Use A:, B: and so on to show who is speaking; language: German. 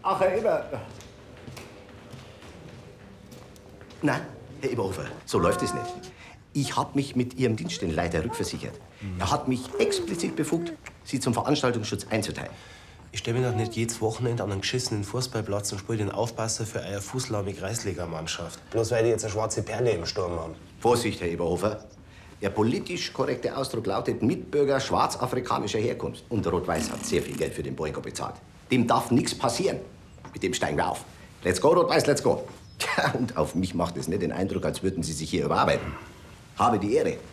A: Ach, Herr Eber. Nein, Herr Eberhofer, so läuft es nicht. Ich habe mich mit Ihrem Dienststellenleiter rückversichert. Er hat mich explizit befugt, Sie zum Veranstaltungsschutz einzuteilen.
B: Ich stelle mich doch nicht jedes Wochenende an einen geschissenen Fußballplatz und spiele den Aufpasser für eine fußlahme Kreisligamannschaft. Bloß weil die jetzt eine schwarze Perle im Sturm haben.
A: Vorsicht, Herr Eberhofer. Der politisch korrekte Ausdruck lautet Mitbürger schwarzafrikanischer Herkunft. Und Rot-Weiß hat sehr viel Geld für den Boykott bezahlt. Dem darf nichts passieren. Mit dem steigen wir auf. Let's go, Rot-Weiß, let's go. Tja, und auf mich macht es nicht den Eindruck, als würden Sie sich hier überarbeiten. Habe die Ehre.